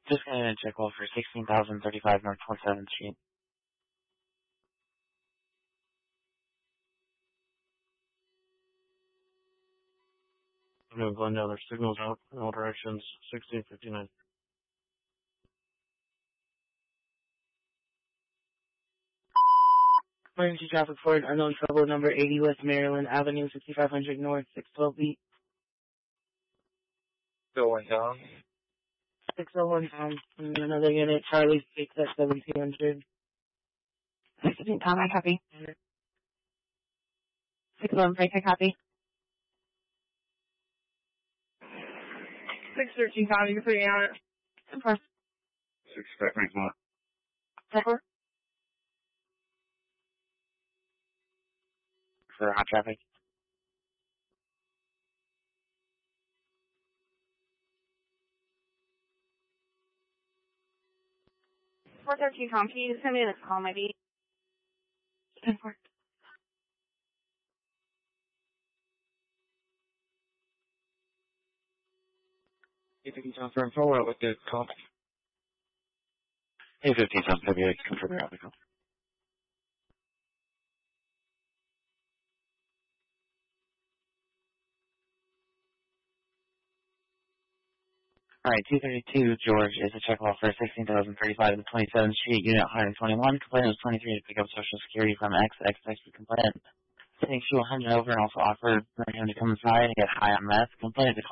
Just gonna check well for 16,035 North 27th Street. I'm going to blend down their signals out in all directions. 1659. Emergency traffic for an unknown trouble, number 80 West Maryland Avenue, 6500 North, 612 B. Going down. 601 down. Another unit, Charlie 6 at 1700. 16 Tom, I copy. 61 break, I copy. 613 Tom, you can put me on it. 4. 651. 4. For hot traffic. $413 Tom, can you send me this call maybe? 10-4. You think he's on for info or with the call? Hey, 15 South February, confirm traffic. Alright, 232 George is a check law for 16,035 to 27th Street, Unit 121. Complainant was 23 to pick up Social Security from XX for complainant. Saying she will hand it over and also offer for him to come inside and get high on meth. Complainant